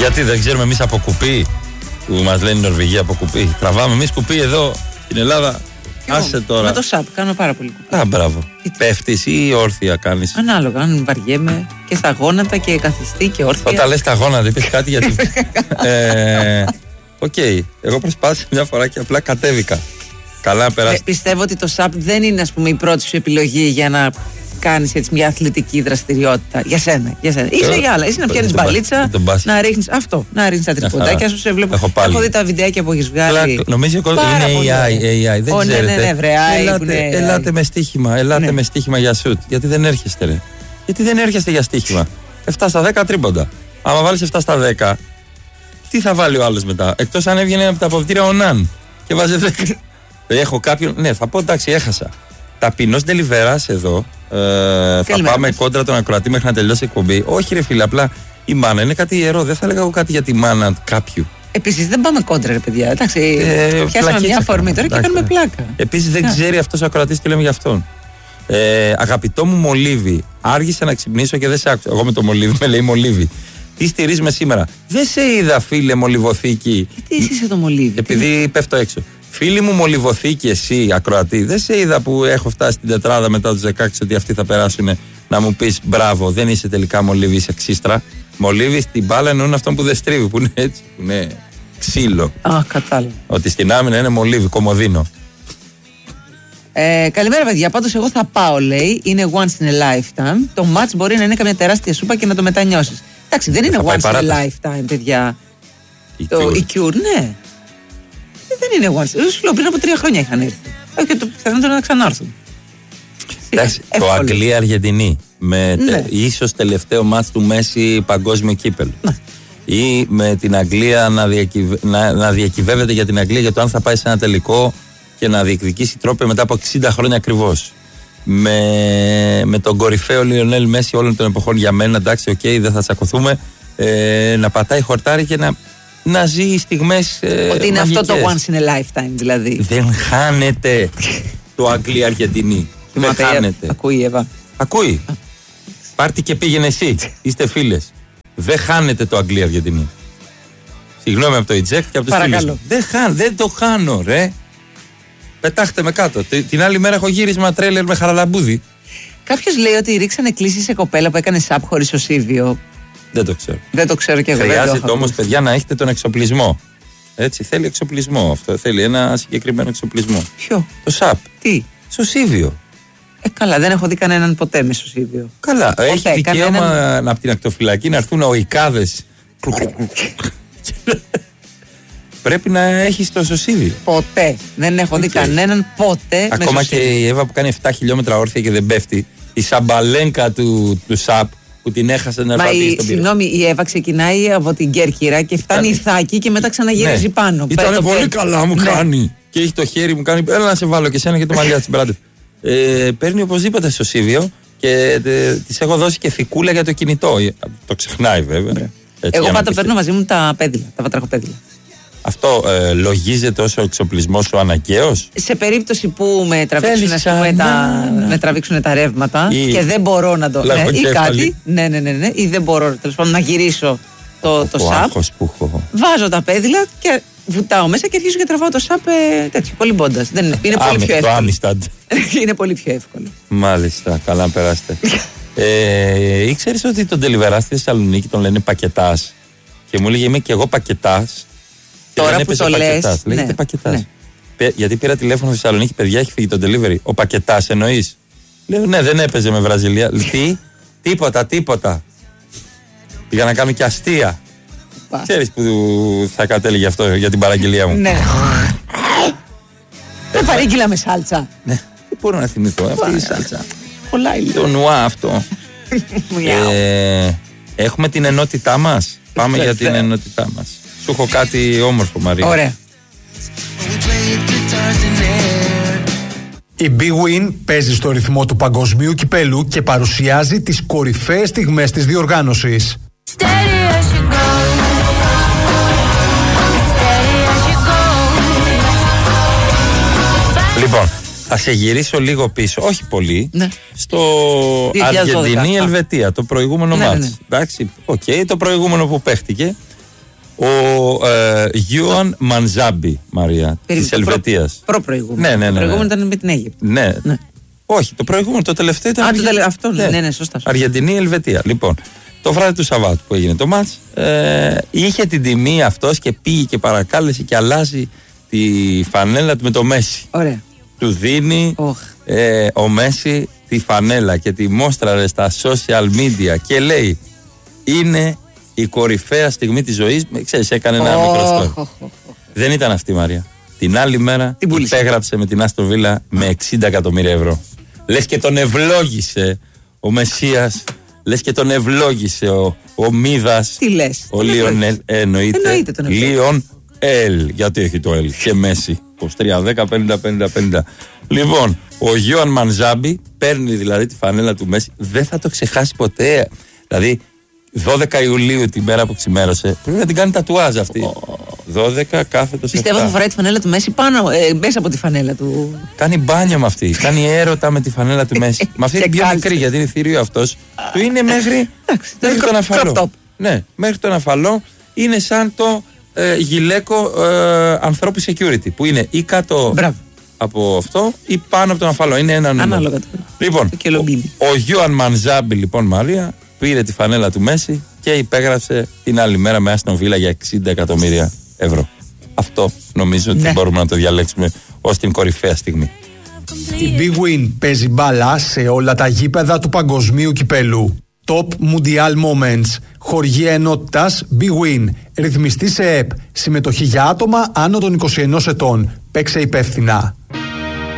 Γιατί δεν ξέρουμε εμείς από κουπί, που μας λένε η Νορβηγία από κουπί. Τραβάμε εμείς κουπί εδώ στην Ελλάδα. Άσε τώρα. Με το ΣΑΠ κάνω πάρα πολύ κουπί. Α, μπράβο. Πέφτεις ή όρθια κάνεις? Ανάλογα, αν βαριέμαι και στα γόνατα και καθιστή και όρθια. Όταν λες τα γόνατα, είπες κάτι γιατί. Οκ. Εγώ προσπάθησα μια φορά και απλά κατέβηκα. Καλά να περάσει. Πιστεύω ότι το ΣΑΠ δεν είναι, ας πούμε, η πρώτη σου επιλογή για να κάνεις έτσι μια αθλητική δραστηριότητα. Για σένα. Είσαι για άλλα. Είσαι να πιάνεις μπαλίτσα, να ρίχνεις αυτό. Να ρίχνεις τα τριποντάκια σου. Σε βλέπω. Έχω δει τα βιντεάκια που έχεις βγάλει. Νομίζω ότι είναι AI. Δεν ξέρετε. Ελάτε με στοίχημα. Ελάτε με στοίχημα για σουτ. Γιατί δεν έρχεστε, ρε? Γιατί δεν έρχεστε για στοίχημα? 7 στα 10 τρίποντα. Άμα βάλεις 7 στα 10, τι θα βάλει ο άλλος μετά? Εκτός αν έβγαινε από τα αποβιτήρια ο Ναν και βάζει 10. Έχω κάποιον. Ναι, θα πω εντάξει, έχασα. Ταπεινός Ντελιβεράς εδώ. Θα πάμε κόντρα τον ακροατή μέχρι να τελειώσει η εκπομπή. Όχι, ρε φίλε, απλά η μάνα είναι κάτι ιερό. Δεν θα έλεγα εγώ κάτι για τη μάνα κάποιου. Επίσης δεν πάμε κόντρα, ρε παιδιά. Εντάξει, πιάσαμε μια αφορμή τώρα και κάνουμε πλάκα. Επίσης δεν ξέρει αυτός ο ακροατής τι λέμε για αυτόν. Αγαπητό μου Μολύβι, άργησα να ξυπνήσω και δεν σε άκουσα. Εγώ με το Μολύβι, με λέει Μολύβι. Τι στηρίζουμε σήμερα? Δεν σε είδα, φίλε Μολυβοθήκη. Τι είσαι το Μολύβι? Επειδή πέφτω έξω. Φίλη μου Μολυβοθήκη, εσύ ακροατή, δεν σε είδα που έχω φτάσει στην τετράδα μετά τους 16 ότι αυτοί θα περάσουν να μου πεις μπράβο, δεν είσαι τελικά Μολύβι, είσαι ξύστρα. Μολύβι στην μπάλα εννοούν αυτόν που δεν στρίβει, που είναι έτσι, που είναι ξύλο. Α, κατάλαβα. Ότι στην άμυνα είναι Μολύβι, κομμωδίνο. Καλημέρα, παιδιά. Πάντως, εγώ θα πάω, λέει. Είναι once in a lifetime. Το match μπορεί να είναι καμιά τεράστια σούπα και να το μετανιώσεις. Εντάξει, δεν είναι once in a lifetime, παιδιά. Η Cure, ναι. Δεν είναι once. Σου λέω πριν από 3 χρόνια είχαν έρθει. Όχι, και το πιθανότερο να ξανάρθουν. Εντάξει, το Αγγλία-Αργεντινή με ίσως τελευταίο μάτς του Μέση παγκόσμιο κύπελλο. Ή με την Αγγλία να διακυβεύεται για την Αγγλία για το αν θα πάει σε ένα τελικό και να διεκδικήσει τρόπαιο μετά από 60 χρόνια ακριβώς. Με τον κορυφαίο Λιονέλ Μέση όλων των εποχών για μένα, εντάξει, οκ, δεν θα τσακωθούμε. Να πατάει χορτάρι και να ζει στιγμές ότι είναι μαγικές. Αυτό το once in a lifetime δηλαδή. Δεν χάνεται το Αγγλία-Αργεντινή. Δεν χάνεται. Ακούει η Εύα. Ακούει. Πάρτι και πήγαινε εσύ. Είστε φίλες. Δεν χάνεται το Αγγλία-Αργεντινή. Συγγνώμη από το Ιτζεκ και από τους φίλους. Δεν το χάνω, ρε. Πετάχτε με κάτω. Την άλλη μέρα έχω γύρισμα τρέλερ με χαραλαμπούδι. Κάποιος λέει ότι ρίξανε κλίση σε κοπέλα που έκανε σαπ χωρίς οσίβιο. Δεν το ξέρω. Δεν το ξέρω κι εγώ. Χρειάζεται όμως, παιδιά, να έχετε τον εξοπλισμό. Έτσι, θέλει εξοπλισμό αυτό. Θέλει ένα συγκεκριμένο εξοπλισμό. Ποιο? Το ΣΑΠ. Τι? Σωσίβιο. Καλά, δεν έχω δει κανέναν ποτέ με σωσίβιο. Καλά, έχει δικαίωμα από την ακτοφυλακή να έρθουν οικάδες. Πρέπει να έχεις το σωσίβιο. Ποτέ. Δεν έχω δει κανέναν ποτέ. Ακόμα και η Εύα που κάνει 7 χιλιόμετρα όρθια και δεν πέφτει. Η Σαμπαλένκα του ΣΑΠ που την έχασε να έρθει στον πύργο. Συγγνώμη, η Εύα ξεκινάει από την Κέρκυρα και φτάνει Ιθάκη και μετά ξαναγυρίζει πάνω. Ήταν πολύ καλά, μου κάνει. Και έχει το χέρι μου κάνει. Έλα να σε βάλω και εσένα και το μαλλιά τη μπράντε. Παίρνει οπωσδήποτε σωσίβιο και τη έχω δώσει και θικούλα για το κινητό. Το ξεχνάει βέβαια. Εγώ πάντα παίρνω μαζί μου τα πέδιλα, τα βατραχοπέδιλα. Αυτό λογίζεται ως ο εξοπλισμός σου αναγκαίος? Σε περίπτωση που με τραβήξουν τα ρεύματα και δεν μπορώ να το. Ή κάτι. Ναι. Ή δεν μπορώ τέλος πάντων να γυρίσω το ΣΑΠ. Βάζω τα πέδιλα και βουτάω μέσα και αρχίζω και τραβάω το ΣΑΠ τέτοιο. Κολυμπώντας. Είναι πολύ πιο εύκολο. Είναι πολύ πιο εύκολο. Μάλιστα, καλά να περάσετε. Ήξερες ότι τον Ντελιβερά στη Θεσσαλονίκη τον λένε Πακετάς? Και μου έλεγε είμαι και εγώ Πακετάς. Τώρα που το λες, λέγεται Πακετάς. Γιατί πήρα τηλέφωνο στη Θεσσαλονίκη, παιδιά, έχει φύγει το delivery. Ο Πακετάς εννοείς? Λέω ναι, δεν έπαιζε με Βραζιλία. Τι? Τίποτα. Πήγα να κάνω και αστεία. Ξέρεις που θα κατέληγε αυτό για την παραγγελία μου? Ναι. Δεν παρήγγειλα με σάλτσα. Ναι, δεν μπορώ να θυμηθώ αυτή η σάλτσα. Πολλά ήλιο. Το νουά αυτό. Έχουμε την ενότητά μας. Πάμε για την ενότητά μας. Σου έχω κάτι όμορφο, Μαρία. Ωραία. Η Big Win παίζει στο ρυθμό του παγκοσμίου κυπέλου και παρουσιάζει τις κορυφαίες στιγμές της διοργάνωσης. Λοιπόν, θα σε γυρίσω λίγο πίσω, όχι πολύ, στο Αργεντινή-Ελβετία, το προηγούμενο μάτς. Εντάξει, το προηγούμενο που παίχτηκε. Ο Γιούαν Μανζάμπι, Μαρία, της Ελβετίας. Προηγούμενο. Ναι. Το προηγούμενο ήταν με την Αίγυπτο. Ναι. Όχι, το προηγούμενο, το τελευταίο ήταν. Αυτό ναι, σωστά. Αργεντινή, Ελβετία. Λοιπόν, το βράδυ του Σαββάτου που έγινε το μάτς, είχε την τιμή αυτός και πήγε και παρακάλεσε και αλλάζει τη φανέλα του με το Μέση. Ωραία. Του δίνει ο Μέση τη φανέλα και τη μόστραρε στα social media και λέει είναι η κορυφαία στιγμή της ζωής. Ξέρεις, έκανε ένα μικρό story. Δεν ήταν αυτή, Μαρία. Την άλλη μέρα υπέγραψε με την Άστον Βίλα με 60 εκατομμύρια ευρώ. Λες και τον ευλόγησε ο Μεσσίας, λες και τον ευλόγησε ο Μίδας. Τι λες? Ο Λιονέλ. Εννοείται Λιονέλ. Γιατί έχει το L και Μέση. 23, 10, 50. Λοιπόν, ο Γιούαν Μανζάμπι παίρνει δηλαδή τη φανέλα του Μέση. Δεν θα το ξεχάσει ποτέ. Δηλαδή, 12 Ιουλίου την μέρα που ξημέρωσε, πρέπει να την κάνει τατουάζ αυτή. 12 κάθετος. Πιστεύω θα φοράει τη φανέλα του Μέση πάνω, μέσα από τη φανέλα του. Κάνει μπάνιο με αυτή. Κάνει έρωτα με τη φανέλα του Μέση. Με αυτή την πιο μικρή, γιατί είναι θηρίο αυτός. Του είναι μέχρι τον αφαλό. Ναι, μέχρι τον αφαλό είναι σαν το γυλαίκο ανθρώπου security. Που είναι ή κάτω από αυτό ή πάνω από τον αφαλό. Είναι ένα νούμερο. Ανάλογα. Λοιπόν, ο Γιούαν Μανζάμπι, λοιπόν, Μαρία, πήρε τη φανέλα του Μέση και υπέγραψε την άλλη μέρα με Άστον Βίλα για 60 εκατομμύρια ευρώ. Αυτό νομίζω ότι μπορούμε να το διαλέξουμε ως την κορυφαία στιγμή. Η Big Win παίζει μπάλα σε όλα τα γήπεδα του παγκοσμίου κυπέλου. Top Mundial Moments. Χοργία ενότητας Big Win. Ρυθμιστή σε ΕΠ. Συμμετοχή για άτομα άνω των 21 ετών. Παίξε υπεύθυνα.